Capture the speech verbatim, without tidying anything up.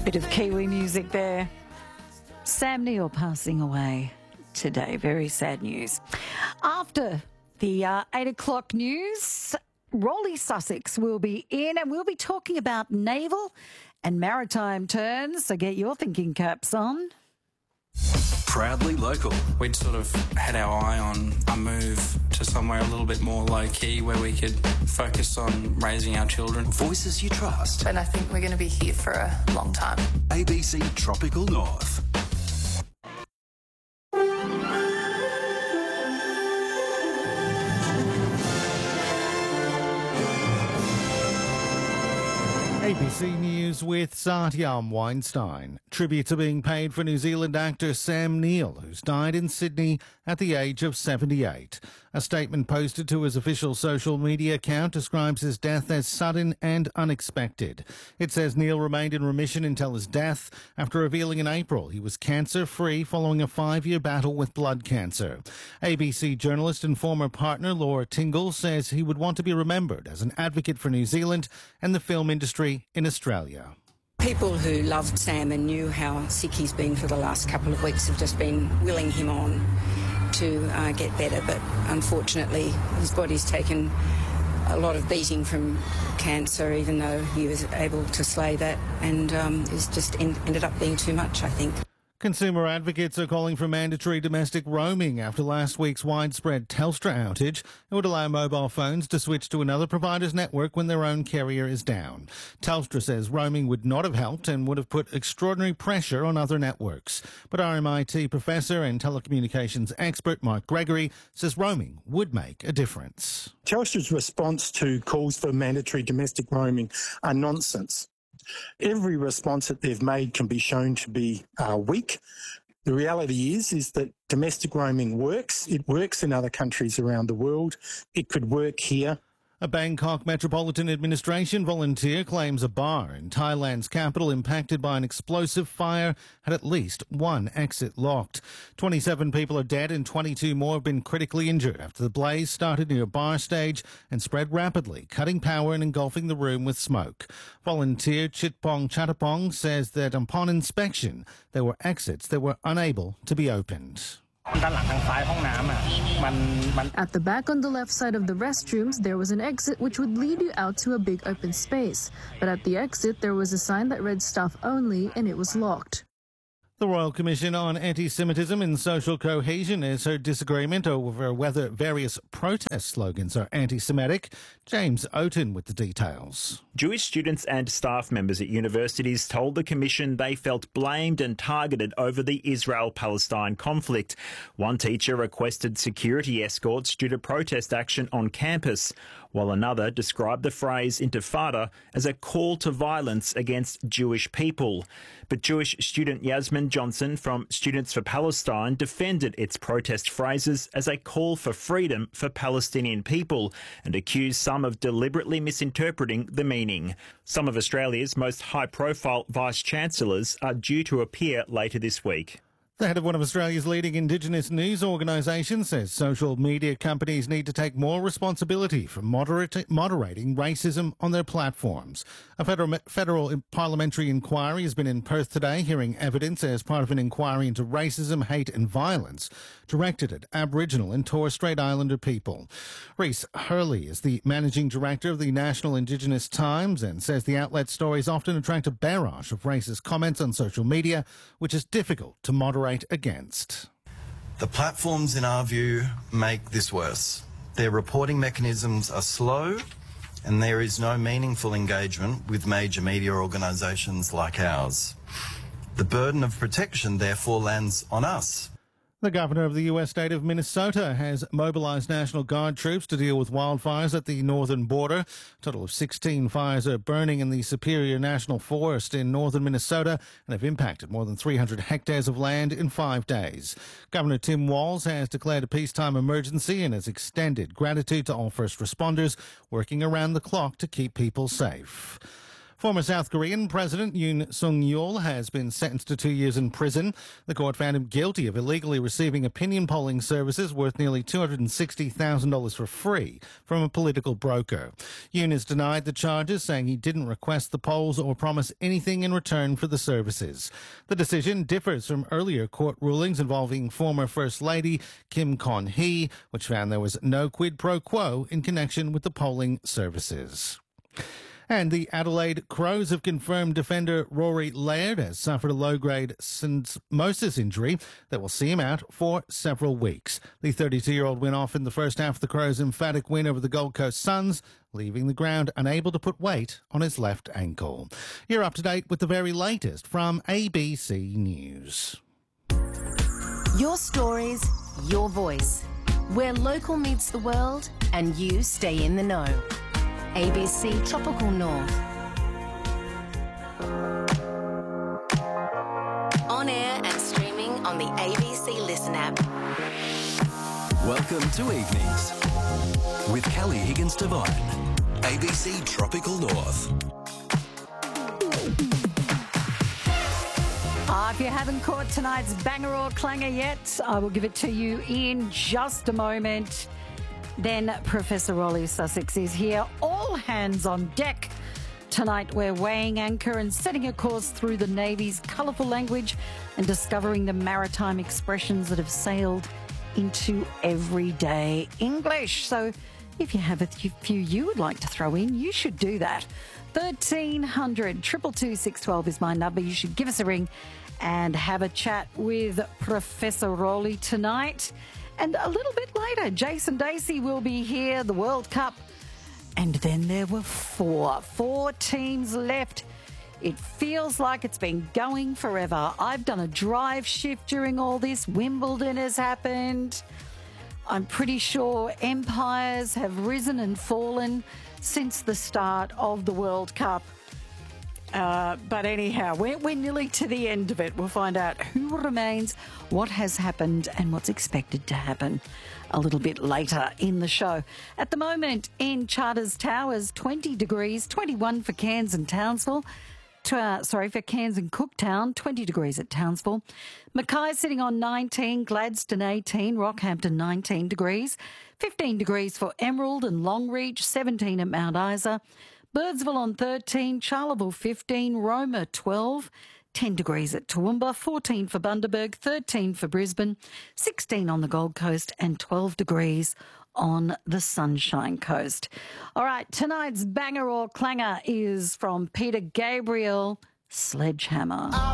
Bit of Kiwi music there. Sam Neill passing away today. Very sad news. After the uh, eight o'clock news, Rolly Sussex will be in and we'll be talking about naval and maritime terms. So get your thinking caps on. Proudly local. We'd sort of had our eye on a move to somewhere a little bit more low-key where we could focus on raising our children. Voices you trust. And I think we're going to be here for a long time. A B C Tropical North. A B C News with Satyam Weinstein. Tributes are being paid for New Zealand actor Sam Neill, who's died in Sydney at the age of seventy-eight. A statement posted to his official social media account describes his death as sudden and unexpected. It says Neill remained in remission until his death after revealing in April he was cancer-free following a five-year battle with blood cancer. A B C journalist and former partner Laura Tingle says he would want to be remembered as an advocate for New Zealand and the film industry in Australia. People who loved Sam and knew how sick he's been for the last couple of weeks have just been willing him on to uh, get better, but unfortunately his body's taken a lot of beating from cancer, even though he was able to slay that, and um, it's just en- ended up being too much, I think. Consumer advocates are calling for mandatory domestic roaming after last week's widespread Telstra outage. It would allow mobile phones to switch to another provider's network when their own carrier is down. Telstra says roaming would not have helped and would have put extraordinary pressure on other networks. But R M I T professor and telecommunications expert Mark Gregory says roaming would make a difference. Telstra's response to calls for mandatory domestic roaming are nonsense. Every response that they've made can be shown to be uh, weak. The reality is, is that domestic roaming works. It works in other countries around the world. It could work here. A Bangkok Metropolitan Administration volunteer claims a bar in Thailand's capital impacted by an explosive fire had at least one exit locked. twenty-seven people are dead and twenty-two more have been critically injured after the blaze started near a bar stage and spread rapidly, cutting power and engulfing the room with smoke. Volunteer Chitpong Chatapong says that upon inspection, there were exits that were unable to be opened. At the back on the left side of the restrooms, there was an exit which would lead you out to a big open space. But at the exit, there was a sign that read staff only and it was locked. The Royal Commission on Anti-Semitism and Social Cohesion has heard disagreement over whether various protest slogans are anti-Semitic. James Oaten with the details. Jewish students and staff members at universities told the Commission they felt blamed and targeted over the Israel-Palestine conflict. One teacher requested security escorts due to protest action on campus, while another described the phrase Intifada as a call to violence against Jewish people. But Jewish student Yasmin Johnson from Students for Palestine defended its protest phrases as a call for freedom for Palestinian people and accused some of deliberately misinterpreting the meaning. Some of Australia's most high-profile vice-chancellors are due to appear later this week. The head of one of Australia's leading Indigenous news organisations says social media companies need to take more responsibility for moderate, moderating racism on their platforms. A federal, federal parliamentary inquiry has been in Perth today, hearing evidence as part of an inquiry into racism, hate and violence directed at Aboriginal and Torres Strait Islander people. Reese Hurley is the managing director of the National Indigenous Times and says the outlet's stories often attract a barrage of racist comments on social media, which is difficult to moderate against. The platforms, in our view, make this worse. Their reporting mechanisms are slow and there is no meaningful engagement with major media organisations like ours. The burden of protection, therefore, lands on us. The governor of the U S state of Minnesota has mobilized National Guard troops to deal with wildfires at the northern border. A total of sixteen fires are burning in the Superior National Forest in northern Minnesota and have impacted more than three hundred hectares of land in five days. Governor Tim Walz has declared a peacetime emergency and has extended gratitude to all first responders working around the clock to keep people safe. Former South Korean President Yoon Suk-yeol has been sentenced to two years in prison. The court found him guilty of illegally receiving opinion polling services worth nearly two hundred sixty thousand dollars for free from a political broker. Yoon has denied the charges, saying he didn't request the polls or promise anything in return for the services. The decision differs from earlier court rulings involving former First Lady Kim Kon-hee, which found there was no quid pro quo in connection with the polling services. And the Adelaide Crows have confirmed defender Rory Laird has suffered a low-grade syndesmosis injury that will see him out for several weeks. The thirty-two-year-old went off in the first half of the Crows' emphatic win over the Gold Coast Suns, leaving the ground unable to put weight on his left ankle. You're up to date with the very latest from A B C News. Your stories, your voice. Where local meets the world and you stay in the know. A B C Tropical North. On air and streaming on the A B C Listen app. Welcome to Evenings with Kelly Higgins Devine. A B C Tropical North. Uh, if you haven't caught tonight's banger or clanger yet, I will give it to you in just a moment. Then Professor Rolly Sussex is here. All hands on deck. Tonight we're weighing anchor and setting a course through the Navy's colourful language and discovering the maritime expressions that have sailed into everyday English. So if you have a few you would like to throw in, you should do that. thirteen hundred, two two two, six one two is my number. You should give us a ring and have a chat with Professor Rolly tonight. And a little bit later, Jason Dacey will be here, the World Cup. And then there were four, four teams left. It feels like it's been going forever. I've done a drive shift during all this. Wimbledon has happened. I'm pretty sure empires have risen and fallen since the start of the World Cup. Uh, but anyhow, we're, we're nearly to the end of it. We'll find out who remains, what has happened and what's expected to happen a little bit later in the show. At the moment in Charters Towers, twenty degrees, twenty-one for Cairns and Townsville. To, uh, sorry, for Cairns and Cooktown, twenty degrees at Townsville. Mackay sitting on nineteen, Gladstone eighteen, Rockhampton nineteen degrees, fifteen degrees for Emerald and Longreach, seventeen at Mount Isa. Birdsville on thirteen, Charleville fifteen, Roma twelve, ten degrees at Toowoomba, fourteen for Bundaberg, thirteen for Brisbane, sixteen on the Gold Coast and twelve degrees on the Sunshine Coast. All right, tonight's banger or clanger is from Peter Gabriel, Sledgehammer.